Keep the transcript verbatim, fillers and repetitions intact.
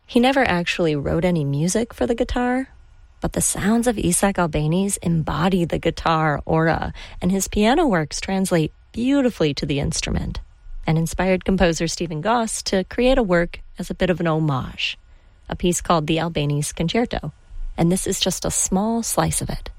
He never actually wrote any music for the guitar, but the sounds of Isaac Albéniz embody the guitar aura, and his piano works translate beautifully to the instrument, and inspired composer Stephen Goss to create a work as a bit of an homage, a piece called the Albéniz Concerto, and this is just a small slice of it.